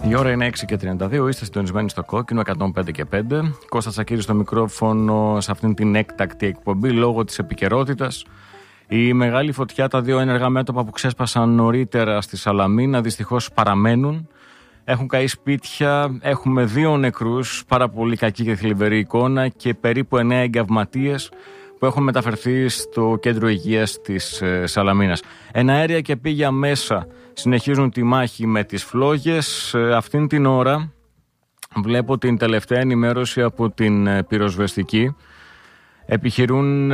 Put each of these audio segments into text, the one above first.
Η ώρα είναι 6:32, είστε συντονισμένοι στο Κόκκινο 105,5. Κώστας Τσακίρης στο μικρόφωνο σε αυτήν την έκτακτη εκπομπή λόγω της επικαιρότητας. Η μεγάλη φωτιά, τα δύο ένεργα μέτωπα που ξέσπασαν νωρίτερα στη Σαλαμίνα δυστυχώς παραμένουν. Έχουν καεί σπίτια, έχουμε 2 νεκρούς, πάρα πολύ κακή και θλιβερή εικόνα και περίπου 9 εγκαυματίες που έχουν μεταφερθεί στο κέντρο υγείας της Σαλαμίνας. Εναέρια και πήγια μέσα συνεχίζουν τη μάχη με τις φλόγες. Αυτήν την ώρα βλέπω την τελευταία ενημέρωση από την πυροσβεστική. Επιχειρούν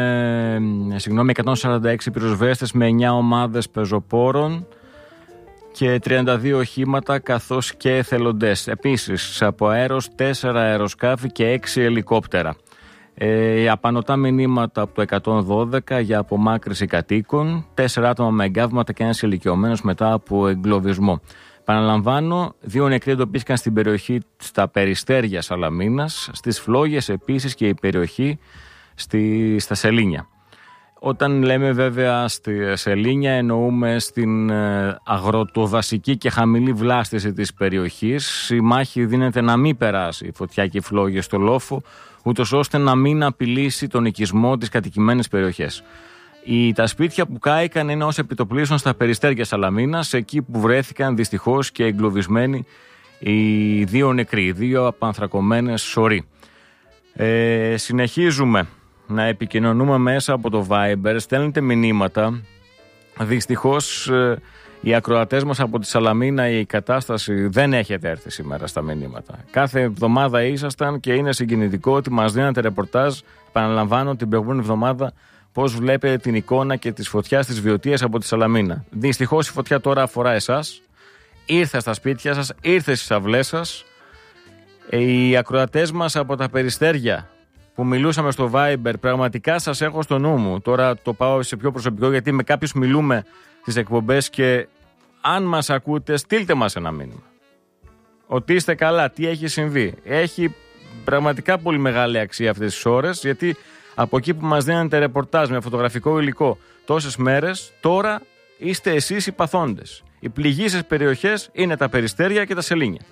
146 πυροσβέστες με 9 ομάδες πεζοπόρων και 32 οχήματα καθώς και εθελοντές. Επίσης από αέρος 4 αεροσκάφη και 6 ελικόπτερα. Απανωτά μηνύματα από το 112 για απομάκρυση κατοίκων, 4 άτομα με εγκάβματα και 1 ηλικιωμένος μετά από εγκλωβισμό. Παραλαμβάνω, 2 νεκροί εντοπίστηκαν στην περιοχή στα Περιστέρια Σαλαμίνας, στις φλόγες επίσης και η περιοχή στα Σελήνια. Όταν λέμε βέβαια στη Σελήνια εννοούμε στην αγροτοδασική και χαμηλή βλάστηση της περιοχής. Η μάχη δίνεται να μην περάσει η φωτιά και οι φλόγες στο λόφο, ούτως ώστε να μην απειλήσει τον οικισμό της κατοικημένες περιοχές. Τα σπίτια που κάηκαν είναι ως επιτοπλίστων στα Περιστέρια Σαλαμίνας, εκεί που βρέθηκαν δυστυχώς και εγκλωβισμένοι οι 2 νεκροί, 2 απανθρακωμένες σωροί. Συνεχίζουμε να επικοινωνούμε μέσα από το Viber, στέλνετε μηνύματα. Δυστυχώς οι ακροατές μας από τη Σαλαμίνα, η κατάσταση δεν έχετε έρθει σήμερα στα μηνύματα. Κάθε εβδομάδα ήσασταν και είναι συγκινητικό ότι μας δίνατε ρεπορτάζ. Επαναλαμβάνω την προηγούμενη εβδομάδα πώς βλέπετε την εικόνα και της φωτιάς της Βιωτίας από τη Σαλαμίνα. Δυστυχώς η φωτιά τώρα αφορά εσάς. Ήρθε στα σπίτια σας, ήρθε στις αυλές σας. Οι ακροατές μας από τα Περιστέρια που μιλούσαμε στο Viber, πραγματικά σας έχω στο νου μου. Τώρα το πάω σε πιο προσωπικό, γιατί με κάποιους μιλούμε στις εκπομπές και αν μας ακούτε, στείλτε μας ένα μήνυμα. Ότι είστε καλά, τι έχει συμβεί. Έχει πραγματικά πολύ μεγάλη αξία αυτές τις ώρες, γιατί από εκεί που μας δίνετε ρεπορτάζ με φωτογραφικό υλικό τόσες μέρες, τώρα είστε εσείς οι παθόντες. Οι πληγήσεις περιοχές είναι τα Περιστέρια και τα Σελήνια.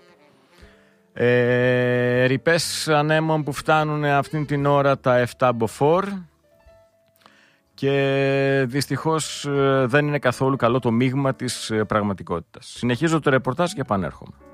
Ρηπές ανέμων που φτάνουν αυτήν την ώρα τα 7 μποφόρ και δυστυχώς δεν είναι καθόλου καλό το μείγμα της πραγματικότητας. Συνεχίζω το ρεπορτάζ και επανέρχομαι.